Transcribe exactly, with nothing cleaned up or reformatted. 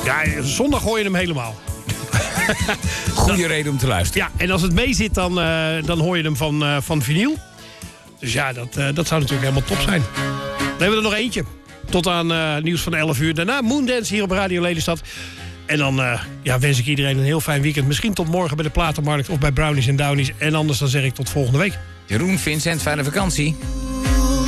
Ja, zondag hoor je hem helemaal. Goede reden om te luisteren. Ja, en als het mee zit, dan, uh, dan hoor je hem van, uh, van vinyl. Dus ja, dat, uh, dat zou natuurlijk helemaal top zijn. Dan hebben we er nog eentje. Tot aan uh, nieuws van elf uur. Daarna Moondance hier op Radio Lelystad. En dan uh, ja, wens ik iedereen een heel fijn weekend. Misschien tot morgen bij de Platenmarkt of bij Brownies en Downies. En anders dan zeg ik tot volgende week. Jeroen, Vincent, fijne vakantie.